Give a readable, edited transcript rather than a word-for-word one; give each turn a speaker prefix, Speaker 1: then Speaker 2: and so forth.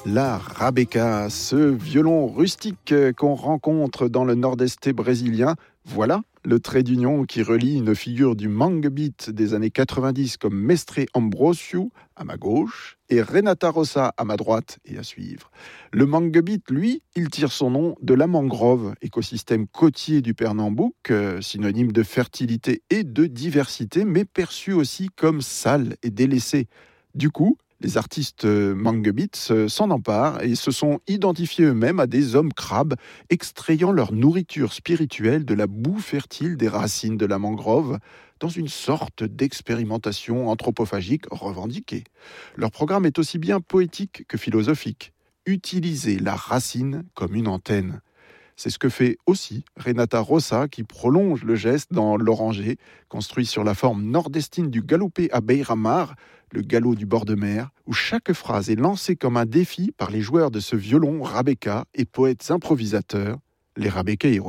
Speaker 1: La rabeca, ce violon rustique qu'on rencontre dans le nord-est brésilien, voilà le trait d'union qui relie une figure du mangue beat des années 90 comme Mestre Ambrosio à ma gauche et Renata Rossa à ma droite et à suivre. Le mangue beat, lui, il tire son nom de la mangrove, écosystème côtier du Pernambouc, synonyme de fertilité et de diversité, mais perçu aussi comme sale et délaissé. Du coup, les artistes mangue beats s'en emparent et se sont identifiés eux-mêmes à des hommes crabes, extrayant leur nourriture spirituelle de la boue fertile des racines de la mangrove, dans une sorte d'expérimentation anthropophagique revendiquée. Leur programme est aussi bien poétique que philosophique. Utiliser la racine comme une antenne. C'est ce que fait aussi Renata Rossa qui prolonge le geste dans l'oranger, construit sur la forme nord-estine du galopé à Beira-Mar, le galop du bord de mer, où chaque phrase est lancée comme un défi par les joueurs de ce violon rabeca et poètes improvisateurs, les Rabequeiros.